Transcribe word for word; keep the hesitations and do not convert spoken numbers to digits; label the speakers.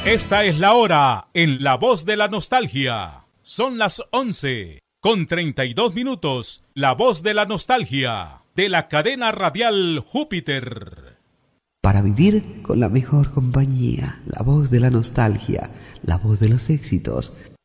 Speaker 1: Esta es la hora en La Voz de la Nostalgia. Son las once con treinta y dos minutos. La Voz de la Nostalgia de la cadena radial Júpiter.
Speaker 2: Para vivir con la mejor compañía, la voz de la nostalgia, la voz de los éxitos,